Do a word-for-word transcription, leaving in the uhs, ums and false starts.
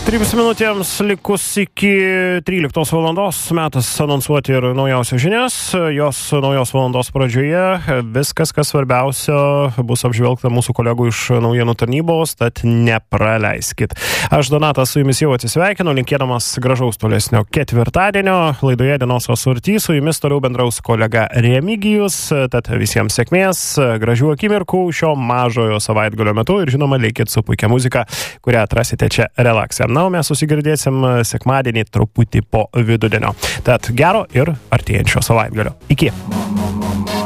trims minutėms likus iki tryliktos valandos metas anonsuoti ir naujausias žinias. Jos naujos valandos pradžioje viskas, kas svarbiausia, bus apžvelgta mūsų kolegų iš naujienų tarnybos, tad nepraleiskit. Aš Donatas su jumis jau atsisveikinu, linkėdamas gražaus tolesnio ketvirtadienio. Laidoje Dienos paslaptys su jumis toliau bendraus kolega Remigijus, tad visiems sėkmės, gražių akimirkų šio mažojo savaitgalio metu ir žinoma, likit su puikia muzika, kurią atrasite čia Relaxe. Na, o mes susigirdėsim sekmadienį truputį po vidudienio. Tad gero ir artėjančio savaitgalio. Iki.